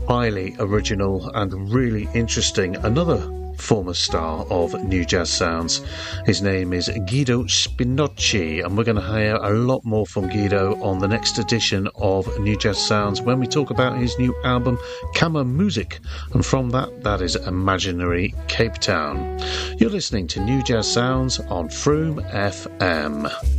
highly original and really interesting. Another former star of New Jazz Sounds. His name is Guido Spinocchi, and we're going to hear a lot more from Guido on the next edition of New Jazz Sounds when we talk about his new album Kammermusik, and from that is Imaginary Cape Town. You're listening to New Jazz Sounds on Froome FM.